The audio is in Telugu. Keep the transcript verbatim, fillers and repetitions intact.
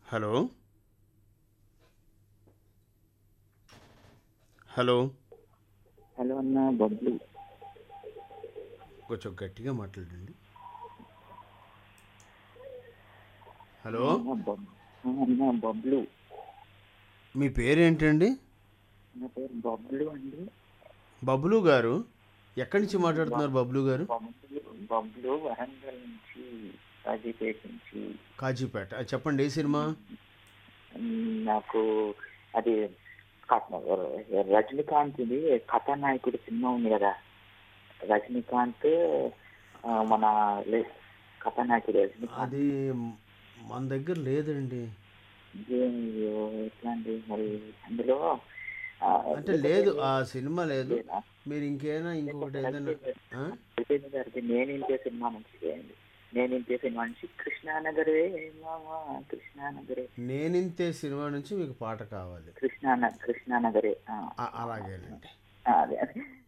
హలో హలో హలో అన్న బబ్లు. కొంచెం గట్టిగా మాట్లాడండి. హలో ఆ, అన్న బబ్ ఆ, అన్న బబ్లు. మీ పేరేంటండి? నా పేరు బబ్లు అండి. బబ్లు గారు ఎక్కడి నుంచి బ- మాట్లాడుతున్నారు? బబ్లు గారు బబ్లు బబ్లు వరంగల్ నుంచి, కాజీపేట నుంచి. కాజీపేట. ఆ, చెప్పండి ఏ సినిమా? మ్, నాకు అది కథ- రజనీకాంత్ ఇది కథానాయకుడు సినిమా ఉంది కదా. రజనీకాంత్ ఆ, మన లే- కథానాయకుడు రజనీకాంత్. అది మన దగ్గర లేదండి. అయ్యో, ఎట్లా అండి మరి అందులో? ఆ, అంటే లేకపోతే లేదు, ఆ నేను సినిమా లేదు. లేదా మీరు ఇంకేనా ఇంకొకటి లేకపోతే ఏదైనా రవితేజ ఆ? రవితేజ గారికి నేను ఇంతే సినిమా నుంచి చేయండి. నేను ఇంతే సినిమా నుంచి కృష్ణానగరే మామా కృష్ణానగరే. నేనింతే సినిమా నుంచి మీకు పాట కావాలి. కృష్ణాన కృష్ణానగరే. ఆ, ఆ, అలాగేనండి. ఆ, అదే అదే